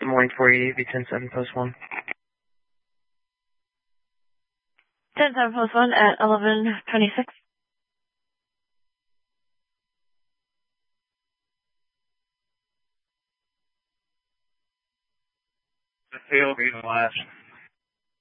Des Moines 480, V107 post 1. 10-7 post 1 at 11:26. The tail being last.